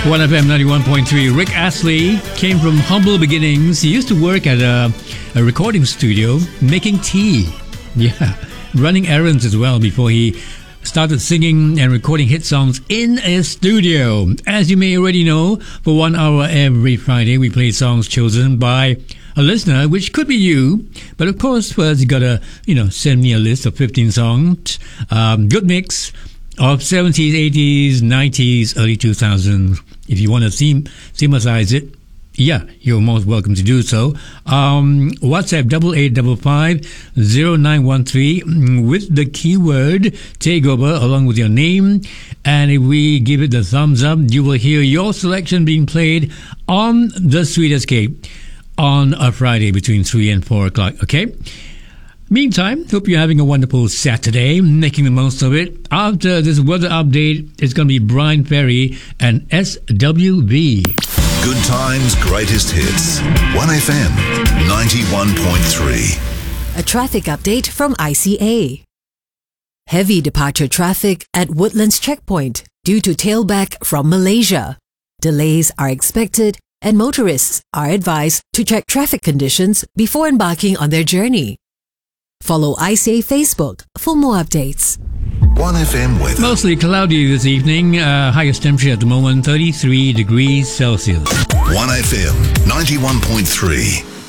1FM 91.3. Rick Astley came from humble beginnings. He used to work at a recording studio making tea. Yeah, running errands as well before he started singing and recording hit songs in a studio. As you may already know, for 1 hour every Friday, we play songs chosen by a listener, which could be you. But of course, first you gotta, send me a list of 15 songs. Good mix of 70s, 80s, 90s, early 2000s. If you want to thematize it, yeah, you're most welcome to do so. WhatsApp 8855-0913 with the keyword takeover along with your name. And if we give it the thumbs up, you will hear your selection being played on The Sweet Escape on a Friday between 3 and 4 o'clock, okay? Meantime, hope you're having a wonderful Saturday, making the most of it. After this weather update, it's going to be Brian Ferry and SWV. Good times, greatest hits. 1FM 91.3. A traffic update from ICA. Heavy departure traffic at Woodlands Checkpoint due to tailback from Malaysia. Delays are expected and motorists are advised to check traffic conditions before embarking on their journey. Follow ICA Facebook for more updates. 1FM weather. Mostly cloudy this evening. Highest temperature at the moment, 33 degrees Celsius. 1FM 91.3.